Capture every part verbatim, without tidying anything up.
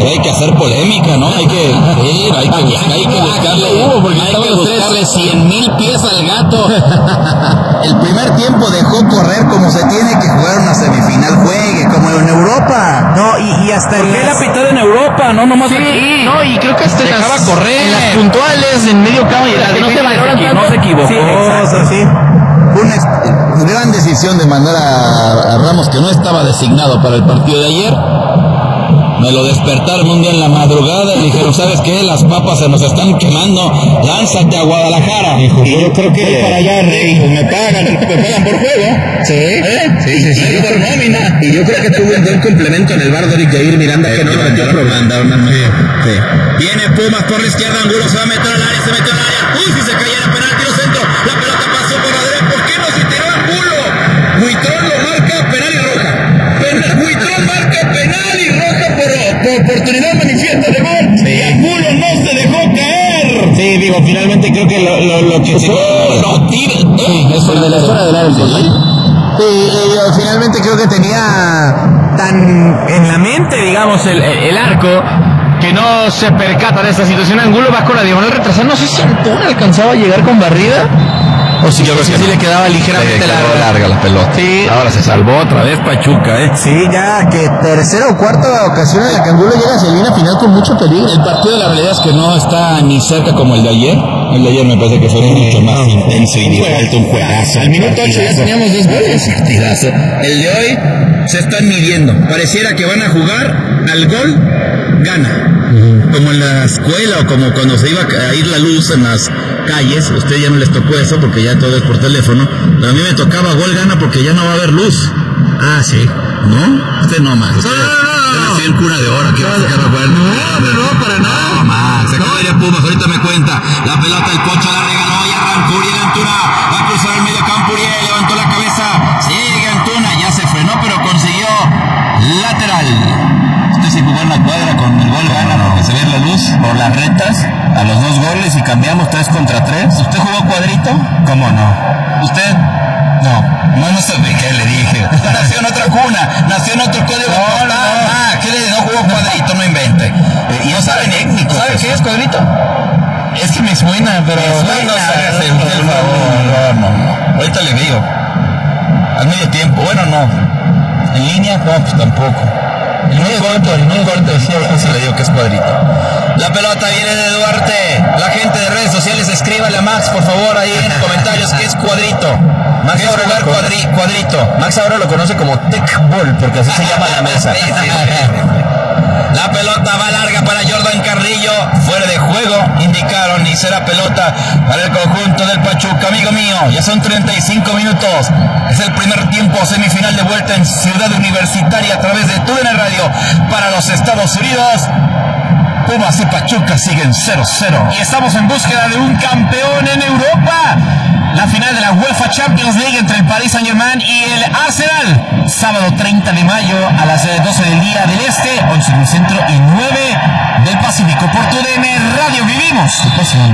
Pero hay que hacer polémica, ¿no? Hay que, sí, hay que, buscar, hay que buscarle, hay que buscarle cien mil pies al gato. El primer tiempo dejó correr como se tiene que jugar una semifinal, juegue como en Europa. No, y, y hasta ¿Por qué la pitado en Europa? No, nomás sí, aquí. No, y creo que hasta dejaba las, correr. En las puntuales, en medio campo, y las que no se valoran tanto. No se equivocó. Sí, exacto, sí. Fue una ex- gran decisión de mandar a, a Ramos, que no estaba designado para el partido de ayer. Me lo despertaron un día en la madrugada y dijeron, ¿sabes qué? Las papas se nos están quemando, lánzate a Guadalajara. Y yo creo que voy para allá, Rey, pues me pagan, me pagan por juego. Sí, ¿Eh? sí, sí, sí. Y por nómina. Y yo creo que tuvo un buen complemento en el bar de Jair Miranda, que no lo metió mandar una sí, sí. Viene Pumas por la izquierda, Angulo se va a meter al área, se metió al área. Uy, si se cayera penal, tiro centro. La pelota pasó por adentro. ¿Por qué no se tiró Angulo? Buitrón lo marca, penal y roja. Penal, Buitrón marca penal y roja por, por oportunidad manifiesta de gol. Sí. Y Angulo no se dejó caer. Sí, digo, finalmente creo que lo, lo, lo que se... Oh, no, tira. Sí, eso el de la zona del área. Sí, y yo finalmente creo que tenía tan en la mente, digamos, el, el arco, que no se percata de esta situación. Angulo va con la diagonal retrasada. No sé si Antuna alcanzaba a llegar con barrida, o si, yo creo que sí le quedaba ligeramente larga. larga la pelota. Sí. Ahora se salvó otra vez Pachuca, ¿eh? Sí, ya que tercera o cuarta ocasión en la que Angulo llega hacia la línea final con mucho peligro. El partido, la realidad es que no está ni cerca como el de ayer. El de ayer me parece que fue eh, mucho más no, intenso y diferente, un juegazo. Al minuto ocho ya teníamos dos goles. Partidazo. El de hoy se están midiendo. Pareciera que van a jugar al gol, gana. Uh-huh. Como en la escuela o como cuando se iba a ir la luz en las calles. A ustedes ya no les tocó eso porque ya todo es por teléfono. Pero a mí me tocaba gol, gana porque ya no va a haber luz. Ah, sí. ¿No? Usted no más. Usted, no, no, no, usted nació en cuna de oro. ¿Qué va a sacar a jugar? No, no, no, para nada. No, más. Se acaba de ir a Pumas. Ahorita me cuenta. La pelota, el Pocho la regaló y arrancó Uriel Antuna. Va a cruzar el medio campo. Uriel levantó la cabeza. Sigue Antuna. Ya se frenó, pero consiguió lateral. Usted se jugó en la cuadra con el gol gana porque se ve la luz por las retas a los dos goles y cambiamos tres contra tres. ¿Usted jugó cuadrito? ¿Cómo no? ¿Usted? No, no, no sé qué le dije. Nació en otra cuna, nació en otro código no, postal. No. Ah, ¿qué le no jugó cuadrito? No invente. Eh, y no saben étnico. ¿Sabe qué es cuadrito? Es que me suena, pero me suena, no no, sé, por favor. No, no, no. Ahorita le digo. Al medio tiempo, bueno, no. En línea, no, pues tampoco. El medio corto, el medio corto, sí, así le digo que es cuadrito. La pelota viene de Duarte. La gente de redes sociales, escríbale a Max, por favor, ahí en comentarios, ¿qué es cuadrito? Max ahora jugar cuadri, cuadrito. Max ahora lo conoce como tech ball, porque así se llama la mesa. La pelota va larga para Jordan Carrillo, fuera de juego, indicaron, y será pelota para el conjunto del Pachuca. Amigo mío, ya son treinta y cinco minutos, es el primer tiempo semifinal de vuelta en Ciudad Universitaria a través de T U D N Radio para los Estados Unidos. Pumas y Pachuca siguen cero cero. Y estamos en búsqueda de un campeón en Europa. La final de la UEFA Champions League entre el Paris Saint-Germain y el Arsenal. Sábado treinta de mayo a las doce del día del Este, once del Centro y nueve del Pacífico. Por T U D N Radio vivimos su pasión.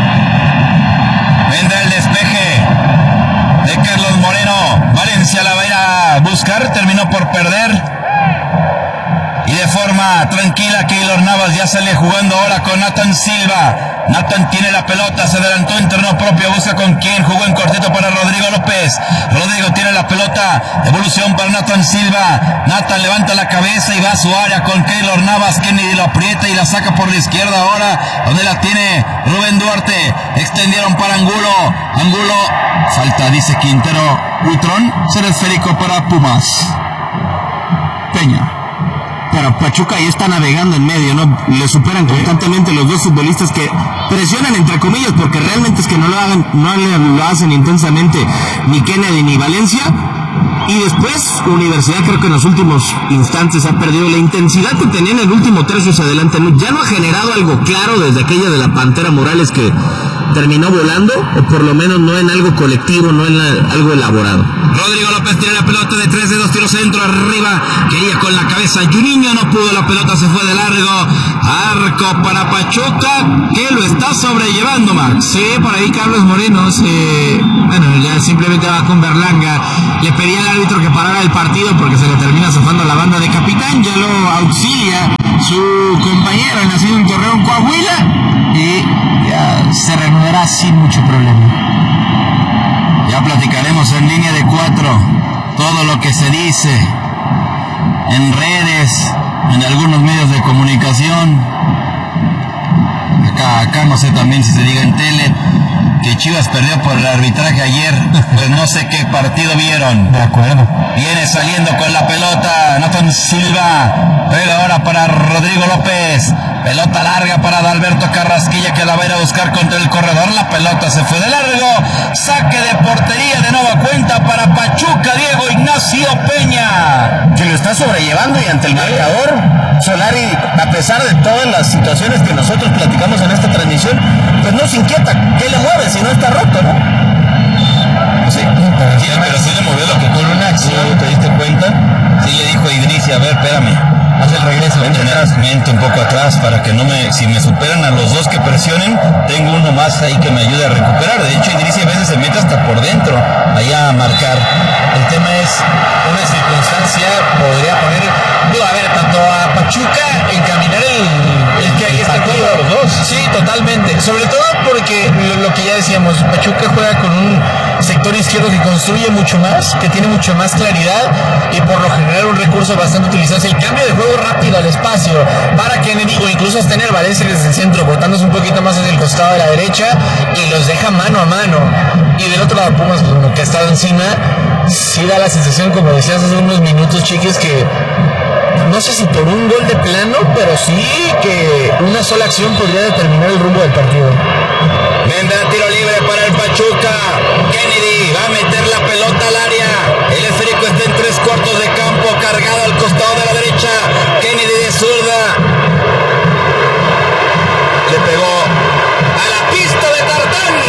Vendrá el despeje de Carlos Moreno. Valencia la va a ir a buscar. Terminó por perder. Y de forma tranquila, Keylor Navas ya sale jugando ahora con Nathan Silva. Nathan tiene la pelota, se adelantó en terreno propio, busca con quién, jugó en cortito para Rodrigo López. Rodrigo tiene la pelota, devolución para Nathan Silva. Nathan levanta la cabeza y va a su área con Keylor Navas. Kennedy lo aprieta y la saca por la izquierda ahora, donde la tiene Rubén Duarte. Extendieron para Angulo. Angulo, falta, dice Quintero. Buitrón, será esférico para Pumas. Peña. Pero Pachuca ahí está navegando en medio, ¿no? Le superan constantemente los dos futbolistas que presionan entre comillas, porque realmente es que no lo hagan, no lo hacen intensamente ni Kennedy ni Valencia. Y después, Universidad creo que en los últimos instantes ha perdido la intensidad que tenía en el último tercio hacia adelante. Ya no ha generado algo claro desde aquella de la Pantera Morales que terminó volando, o por lo menos no en algo colectivo, no en la, algo elaborado. Rodrigo López tiene la pelota de tres de dos, tiro centro arriba, quería con la cabeza Juninho, no pudo, la pelota se fue de largo. Arco para Pachuca, que lo está sobrellevando, Max. Sí, por ahí Carlos Moreno se, bueno, ya simplemente va con Berlanga. Le pedía al árbitro que parara el partido porque se le termina zafando la banda de capitán, ya lo auxilia su compañero nacido en Torreón, Coahuila, y ya se reanudará sin mucho problema. Ya platicaremos en línea de cuatro todo lo que se dice en redes, en algunos medios de comunicación. Acá, acá no sé también si se diga en tele que Chivas perdió por el arbitraje ayer. Pues no sé qué partido vieron. De acuerdo. Viene saliendo con la pelota Nathan Silva. Pega ahora para Rodrigo López. Pelota larga para Adalberto Carrasquilla, que la va a ir a buscar contra el corredor. La pelota se fue de largo. Saque de portería de nueva cuenta para Pachuca, Diego Ignacio Peña, que lo está sobrellevando, y ante el marcador, Solari, a pesar de todas las situaciones que nosotros platicamos en esta transmisión, pues no se inquieta. ¿Qué le mueve si no está roto, no? Sí, pero sí, pero sí le movió lo que con una acción, ¿te diste cuenta? Sí le dijo a Idrissi, a ver, espérame, haz el regreso, vente atrás, vente un poco atrás para que no me, si me superan a los dos que presionen, tengo uno más ahí que me ayude a recuperar. De hecho, Idrissi a veces se mete hasta por dentro, allá a marcar. El tema es, una circunstancia podría poner, digo, a ver, tanto a Pachuca encaminar el, el que ahí está juego de los dos. Sí, totalmente. Sobre todo porque lo, lo que ya decíamos, Pachuca juega con un sector izquierdo que construye mucho más, que tiene mucho más claridad, y por lo general un recurso bastante utilizado es el cambio de juego rápido al espacio para Kennedy, o incluso hasta tener Valencia desde el centro, botándose un poquito más hacia el costado de la derecha, y los deja mano a mano. Y del otro lado Pumas, pues, uno que ha estado encima, sí da la sensación, como decías hace unos minutos, Chiquis, que no sé si por un gol de plano, pero sí que una sola acción podría determinar el rumbo del partido. Vendrá tiro libre para el Pachuca. Kennedy va a meter la pelota al área. El esférico está en tres cuartos de campo, cargado al costado de la derecha. Kennedy de zurda. Le pegó a la pista de Tartán.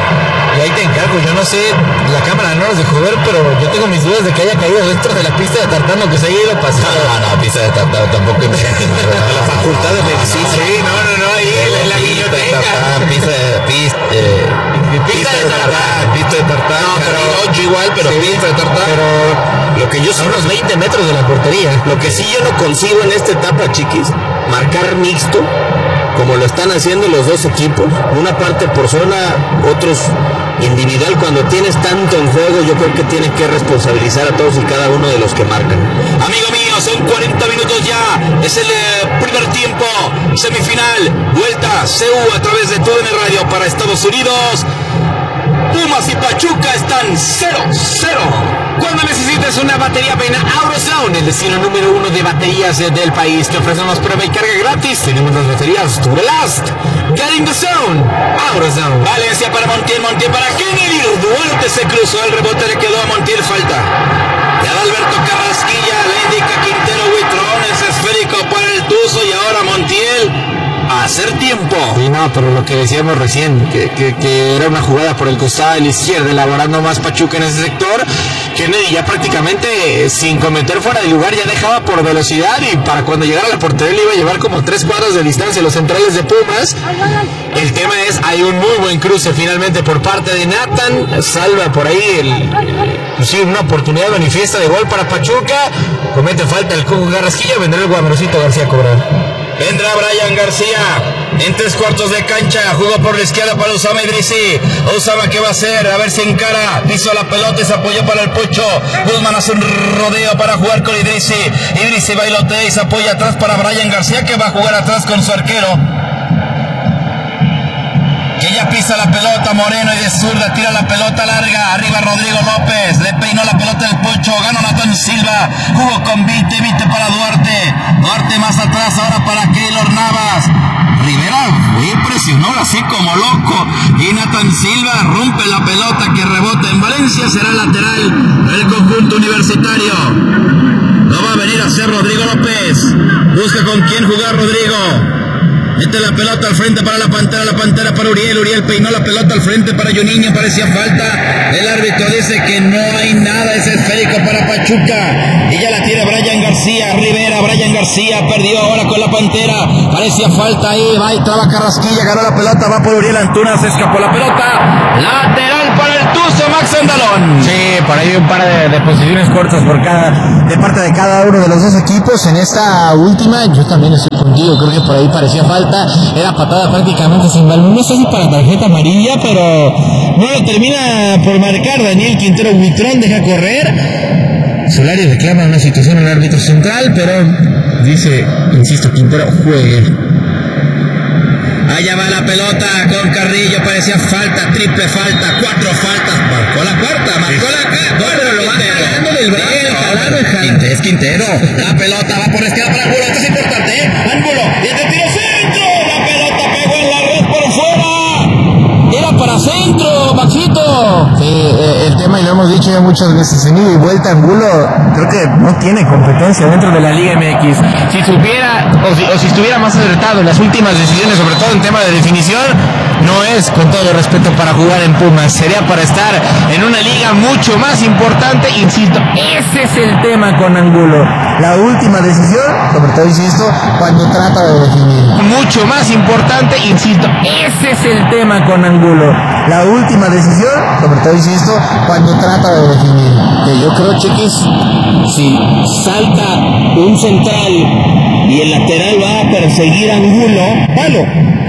Y ahí te encargo, yo no sé, la cámara no nos dejó ver, pero yo tengo mis dudas de que haya caído dentro de la pista de tartán, o que se haya ido pasando. No, no, pista de tartán tampoco me la facultad de medicina. Sí, no, no, no, ahí en la biblioteca. Pista de pista, eh, pista de tartán, pista de tartán. No, pero ocho igual, pero sí, pista de tartán. Pero lo que yo a unos veinte metros de la portería. Lo que sí yo no consigo en esta etapa, Chiquis, marcar mixto, como lo están haciendo los dos equipos, una parte por zona, otros individual. Cuando tienes tanto en juego, yo creo que tienes que responsabilizar a todos y cada uno de los que marcan. Amigo mío, son cuarenta minutos ya, es el eh, primer tiempo, semifinal, vuelta C U a través de T U D N Radio para Estados Unidos. Pumas y Pachuca están cero cero. Cuando necesites una batería, ven a AutoZone, el destino número uno de baterías del país. Te ofrecemos prueba y carga gratis. Tenemos las baterías to the last. Get in the zone. AutoZone. Valencia para Montiel, Montiel para Kennedy. Duarte se cruzó, el rebote le quedó a Montiel, falta de Adalberto Carrasquilla. Le indica Quintero Huitrón, es esférico para el Tuzo, y ahora Montiel a hacer tiempo. Sí, no, pero lo que decíamos recién, que, que, que era una jugada por el costado de la izquierda, elaborando más Pachuca en ese sector. Kennedy ya prácticamente sin cometer fuera de lugar ya dejaba por velocidad, y para cuando llegara a la portería le iba a llevar como tres cuadros de distancia los centrales de Pumas. El tema es, hay un muy buen cruce finalmente por parte de Nathan, salva por ahí el, el sí, una oportunidad manifiesta de gol para Pachuca. Comete falta el Coco Carrasquilla, vendrá el Guamerosito García a cobrar. Vendrá Brian García en tres cuartos de cancha, jugó por la izquierda para Usama Idrissi. Usama, ¿qué va a hacer? A ver si encara, pisó la pelota y se apoyó para el Pocho. Guzmán hace un rodeo para jugar con Idrissi. Idrissi bailotea y se apoya atrás para Brian García, que va a jugar atrás con su arquero, que ya pisa la pelota. Moreno, y de zurda tira la pelota larga, arriba Rodrigo López, le peinó la pelota el Pocho, ganó Nathan Silva, jugó con Vite, Vite para Duarte, Duarte más atrás ahora para Keylor Navas. Rivera fue, presionó así como loco, y Nathan Silva rompe la pelota que rebota en Valencia. Será lateral del conjunto universitario. Lo va a venir a hacer Rodrigo López, busca con quién jugar Rodrigo. Mete la pelota al frente para la Pantera, la Pantera para Uriel, Uriel peinó la pelota al frente para Juninho, parecía falta, el árbitro dice que no hay nada, es esférico para Pachuca, y ya la tira Brian García, Rivera, Brian García, perdió ahora con la Pantera, parecía falta ahí, va y traba Carrasquilla, ganó la pelota, va por Uriel Antuna, se escapó la pelota, lateral para el Tuzo, Max Andalón. Sí, por ahí un par de, de posiciones cortas por cada, de parte de cada uno de los dos equipos. En esta última, yo también estoy contigo, creo que por ahí parecía falta, era patada prácticamente sin balón, no sé si para tarjeta amarilla, pero no lo termina por marcar Daniel Quintero Buitrón, deja correr. Solari reclama una situación al árbitro central, pero dice, insisto, Quintero juegue. Allá va la pelota con Carrillo, parecía falta, triple falta, cuatro faltas, marcó la cuarta, marcó la cuarta, pero lo va jalando del brazo, es Quintero, la pelota va por la izquierda para Angulo, esto es importante, ¿eh? Angulo, y este tiro centro, la pelota pegó en la red por fuera, era para centro, Maxito. Sí, eh, el tema, y lo hemos dicho ya muchas veces, en ida y vuelta, Angulo creo que no tiene competencia dentro de la Liga M X. Si supiera, o si, o si estuviera más acertado en las últimas decisiones, sobre todo en tema de definición, no es, con todo respeto, para jugar en Pumas, sería para estar en una liga mucho más importante, insisto, ese es el tema con Angulo, la última decisión, sobre todo, insisto, cuando trata de definir, mucho más importante, insisto, ese es el tema con Angulo, la última decisión, sobre todo, insisto, cuando trata de definir, que yo creo, Chiquis, si salta un central y el lateral va a perseguir a Angulo, palo.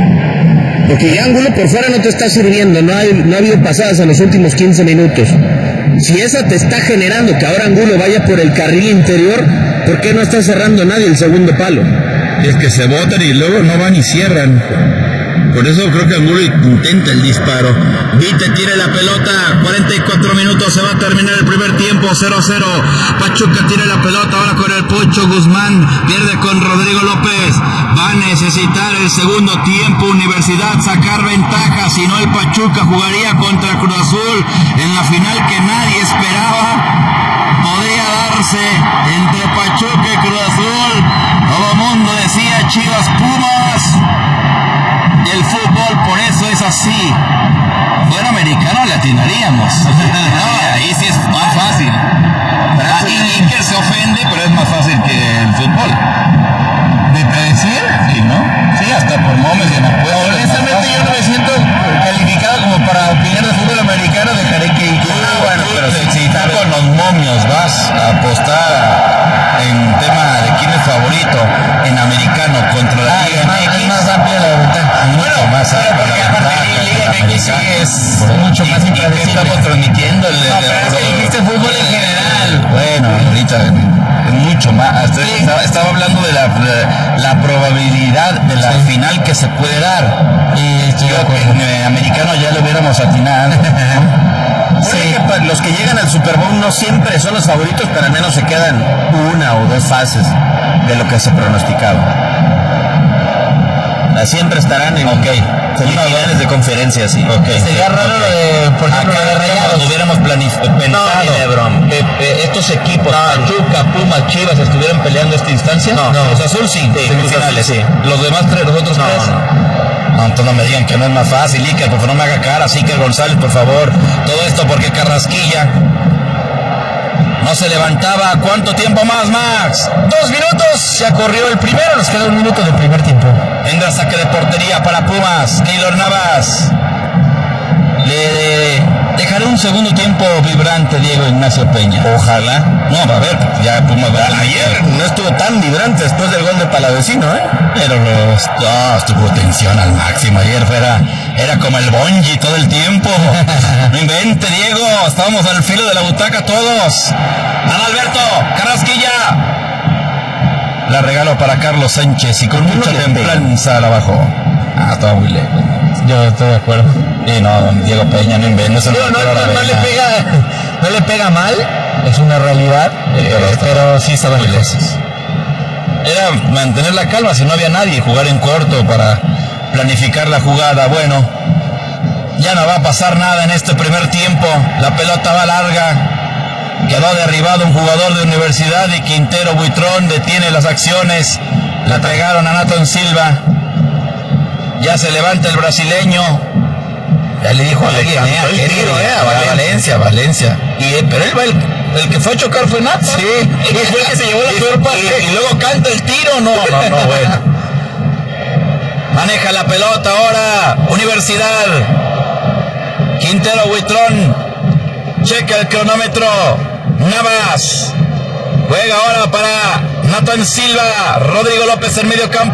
Porque ya Angulo por fuera no te está sirviendo, no, hay, no ha habido pasadas en los últimos quince minutos. Si esa te está generando que ahora Angulo vaya por el carril interior, ¿por qué no está cerrando nadie el segundo palo? Es que se botan y luego no van y cierran. Por eso creo que Angulo intenta el disparo. Vite tira la pelota, cuarenta y cuatro minutos, se va a terminar el primer tiempo, cero a cero. Pachuca tira la pelota, ahora con el Pocho Guzmán, pierde con Rodrigo López. Va a necesitar el segundo tiempo Universidad sacar ventaja, si no el Pachuca jugaría contra Cruz Azul en la final que nadie esperaba. Podría darse entre Pachuca y Cruz Azul. Todo el mundo decía Chivas Pumas. El fútbol por eso es así. Fuera americano le atinaríamos. No, ahí sí es más fácil. Aquí Iker se ofende, pero es más fácil que el fútbol. ¿De predecir? Sí, ¿no? Sí, hasta por momes y en apuestas. Honestamente yo no me siento calificado como para opinar de fútbol americano, dejaré que Iker. Ah, bueno, pero si, si tú con los momios vas a apostar en tema de quién es favorito en americano contra la Liga M X, es más amplia la ventaja. Mucho más amplia porque aparte la Liga M X sí es mucho más impredecible. Estamos transmitiendo el de, no, pero es que dijiste fútbol en general. Bueno, ahorita es mucho más. Sí. Estaba, estaba hablando de la, de la probabilidad de la sí. final que se puede dar. Y yo que en americano ya lo hubiéramos atinado. Sí. Que los que llegan al Super Bowl no siempre son los favoritos, pero al menos se quedan una o dos fases de lo que se pronosticaba. Siempre estarán en okay. semifinales de conferencia, sí. Okay. Sería raro, okay. eh, por ejemplo, acá, de Rayados. Lo hubiéramos pensado. No, no. Eh, eh, estos equipos, no, Pachuca, Pumas, Chivas, estuvieran peleando esta instancia. No, no. Los Azul sí, sí semifinales. Sí. Los demás tres, los otros no, tres. No. No, entonces no me digan que no es más fácil, Iker, por favor no me haga cara, Iker González, por favor. Todo esto porque Carrasquilla no se levantaba. ¿Cuánto tiempo más, Max? Dos minutos, ya corrió el primero, nos queda un minuto del primer tiempo. Vendrá saque de portería para Pumas, Keylor Navas. Le dejaré un segundo tiempo vibrante Diego Ignacio Peña. Ojalá. No, va a ver, ya Pumas va a... Ayer no estuvo tan vibrante después del gol de Palavecino, ¿eh? Pero los, no, estuvo tensión al máximo. Ayer era, era como el bonji todo el tiempo. No invente, Diego. Estábamos al filo de la butaca todos. Adalberto, Carrasquilla. La regalo para Carlos Sánchez y con mucha templanza la bajó. Ah, estaba muy lejos. Yo estoy de acuerdo. Sí, no, Diego Peña no inventa. No, no, no, no, no le pega, no le pega mal, es una realidad, eh, pero, pero sí estaba muy lejos. Era mantener la calma si no había nadie, jugar en corto para planificar la jugada. Bueno, ya no va a pasar nada en este primer tiempo. La pelota va larga. Quedó derribado un jugador de Universidad y Quintero Buitrón detiene las acciones. La pegaron a Nathan Silva. Ya se levanta el brasileño. Ya le dijo a alguien, eh, a querido, eh, a Valencia, Valencia. Valencia. Y, eh, pero él va el, el que fue a chocar fue Nat. Sí. Y fue el que se llevó la peor parte. Y, y luego canta el tiro. No, no, no, bueno. Maneja la pelota ahora Universidad. Quintero Buitrón. Checa el cronómetro. Navas. Juega ahora para Nathan Silva. Rodrigo López en medio campo.